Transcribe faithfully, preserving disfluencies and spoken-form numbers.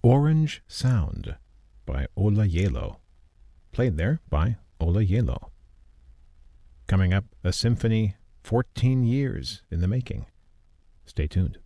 Orange Sound by Ola Yelo. Played there by Ola Yelo. Coming up, a symphony fourteen years in the making. Stay tuned.